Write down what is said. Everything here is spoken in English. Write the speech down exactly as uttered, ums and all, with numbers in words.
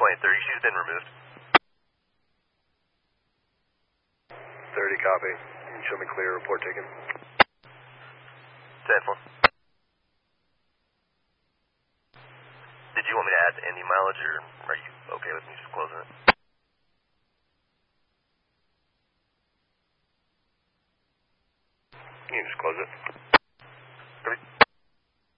plane thirty, she's been removed. thirty, copy. You can show me clear, report taken. ten four. Did you want me to add any mileage, or are you okay with me just closing it? You can just close it. Copy.